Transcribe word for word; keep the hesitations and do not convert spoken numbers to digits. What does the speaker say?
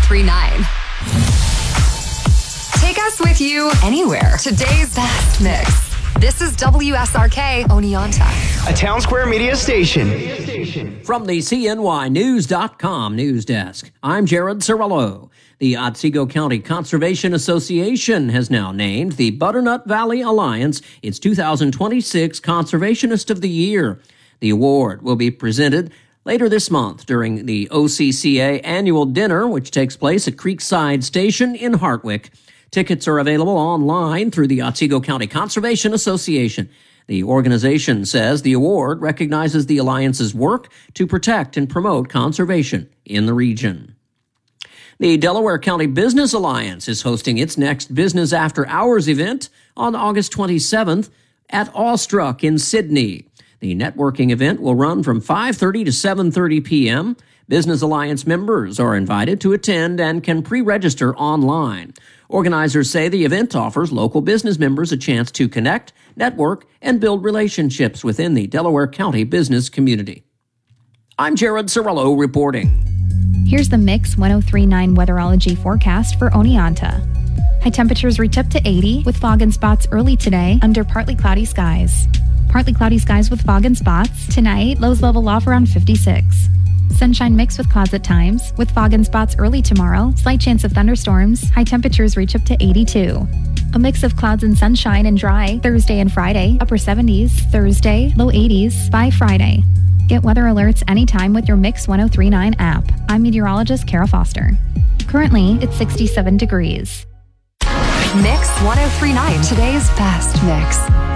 three point nine. Take us with you anywhere. Today's best mix. This is W S R K Oneonta, a Town Square Media station. From the C N Y News dot com news desk, I'm Jared Cirillo. The Otsego County Conservation Association has now named the Butternut Valley Alliance its two thousand twenty-six Conservationist of the Year. The award will be presented later this month during the O C C A annual dinner, which takes place at Creekside Station in Hartwick. Tickets are available online through the Otsego County Conservation Association. The organization says the award recognizes the Alliance's work to protect and promote conservation in the region. The Delaware County Business Alliance is hosting its next Business After Hours event on August twenty-seventh at Awestruck in Sydney. The networking event will run from five thirty to seven thirty p.m. Business Alliance members are invited to attend and can pre-register online. Organizers say the event offers local business members a chance to connect, network, and build relationships within the Delaware County business community. I'm Jared Cirillo reporting. Here's the Mix one oh three point nine weatherology forecast for Oneonta. High temperatures reach up to eighty with fog and spots early today under partly cloudy skies. Partly cloudy skies with fog and spots. Tonight, lows level off around fifty-six. Sunshine mix with clouds at times, with fog and spots early tomorrow, slight chance of thunderstorms, high temperatures reach up to eighty-two. A mix of clouds and sunshine and dry Thursday and Friday, upper seventies, Thursday, low eighties by Friday. Get weather alerts anytime with your Mix one oh three point nine app. I'm meteorologist Kara Foster. Currently, it's sixty-seven degrees. Mix one oh three point nine, today's best mix.